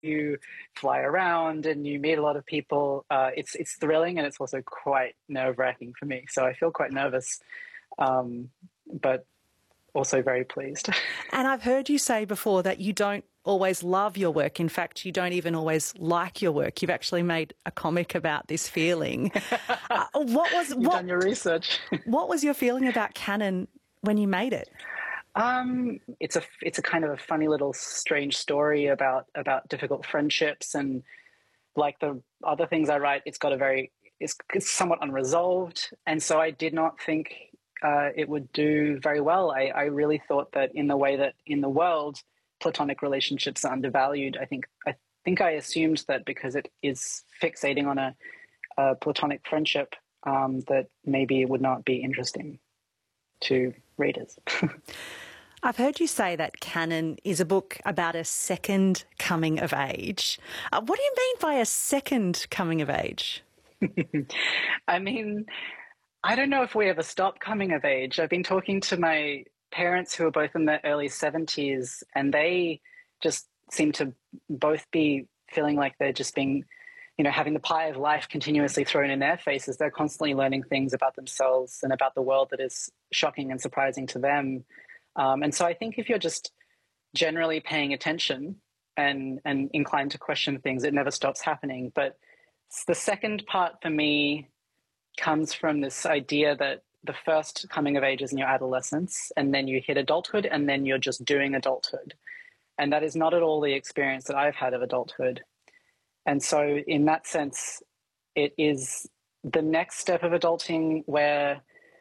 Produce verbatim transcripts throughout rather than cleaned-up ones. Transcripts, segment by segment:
you fly around and you meet a lot of people. Uh, it's it's thrilling, and it's also quite nerve-wracking for me. So I feel quite nervous, um, but also very pleased. And I've heard you say before that you don't always love your work. In fact, you don't even always like your work. You've actually made a comic about this feeling. uh, what was You've what, done your research. What was your feeling about Canon when you made it? Um, it's a it's a kind of a funny little strange story about about difficult friendships, and like the other things I write, it's got a very it's, it's somewhat unresolved, and so I did not think uh, it would do very well. I, I really thought that in the way that in the world platonic relationships are undervalued, I think I think I assumed that because it is fixating on a, a platonic friendship, um, that maybe it would not be interesting to readers. I've heard you say that Canon is a book about a second coming of age. Uh, what do you mean by a second coming of age? I mean, I don't know if we ever stop coming of age. I've been talking to my parents who are both in their early seventies, and they just seem to both be feeling like they're just being, you know, having the pie of life continuously thrown in their faces. They're constantly learning things about themselves and about the world that is shocking and surprising to them. Um, and so I think if you're just generally paying attention and, and inclined to question things, it never stops happening. But the second part for me comes from this idea that the first coming of age is in your adolescence, and then you hit adulthood, and then you're just doing adulthood. And that is not at all the experience that I've had of adulthood. And so in that sense, it is the next step of adulting where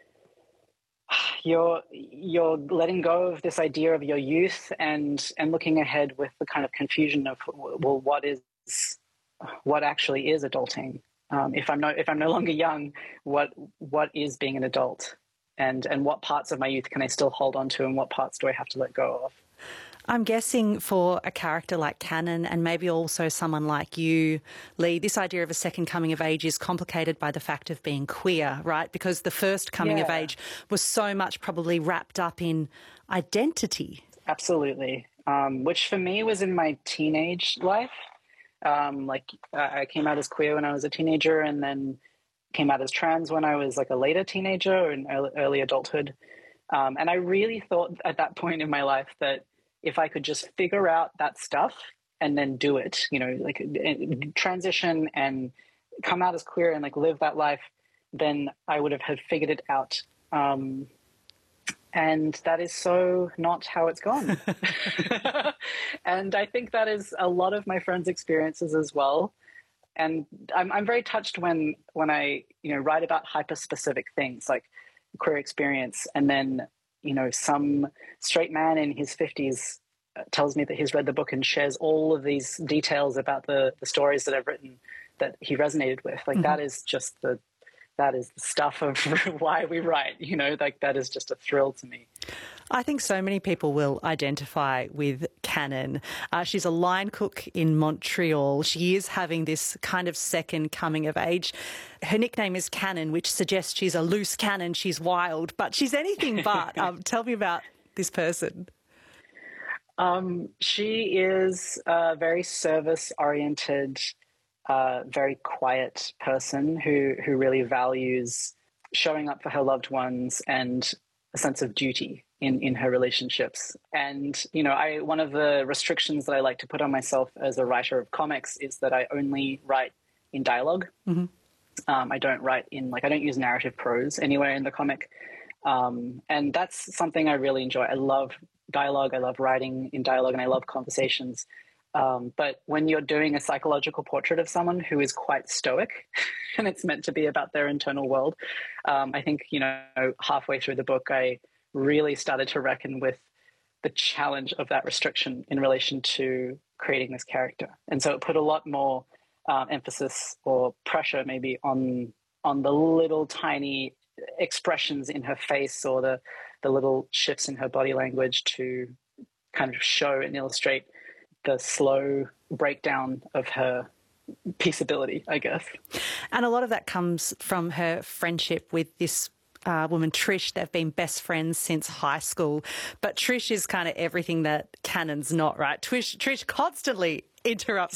you're you're letting go of this idea of your youth and and looking ahead with the kind of confusion of, well, what is what actually is adulting? Um, if I'm no if I'm no longer young, what what is being an adult? And and what parts of my youth can I still hold on to, and what parts do I have to let go of? I'm guessing for a character like Canon, and maybe also someone like you, Lee, this idea of a second coming of age is complicated by the fact of being queer, right? Because the first coming yeah. of age was so much probably wrapped up in identity. Absolutely. Um, which for me was in my teenage life. Um, like I came out as queer when I was a teenager, and then came out as trans when I was like a later teenager or in early, early adulthood. Um, and I really thought at that point in my life that if I could just figure out that stuff and then do it, you know, like transition and come out as queer and like live that life, then I would have had figured it out. Um, and that is so not how it's gone. And I think that is a lot of my friends' experiences as well. And I'm, I'm very touched when, when I, you know, write about hyper-specific things like queer experience, and then, you know, some straight man in his fifties tells me that he's read the book and shares all of these details about the, the stories that I've written that he resonated with. Like, mm-hmm. that is just the, that is the stuff of why we write, you know, like that is just a thrill to me. I think so many people will identify with Canon. Uh, she's a line cook in Montreal. She is having this kind of second coming of age. Her nickname is Canon, which suggests she's a loose cannon. She's wild, but she's anything but. um, tell me about this person. Um, she is a very service-oriented, uh, very quiet person who, who really values showing up for her loved ones and a sense of duty in, in her relationships. And, you know, I one of the restrictions that I like to put on myself as a writer of comics is that I only write in dialogue. Mm-hmm. Um, I don't write in, like, I don't use narrative prose anywhere in the comic. Um, and that's something I really enjoy. I love dialogue, I love writing in dialogue, and I love conversations. Um, but when you're doing a psychological portrait of someone who is quite stoic and it's meant to be about their internal world, um, I think, you know, halfway through the book, I really started to reckon with the challenge of that restriction in relation to creating this character. And so it put a lot more um, emphasis or pressure maybe on on the little tiny expressions in her face or the, the little shifts in her body language to kind of show and illustrate the slow breakdown of her peaceability, I guess. And a lot of that comes from her friendship with this uh, woman, Trish. They've been best friends since high school. But Trish is kind of everything that Canon's not, right? Trish, Trish constantly interrupts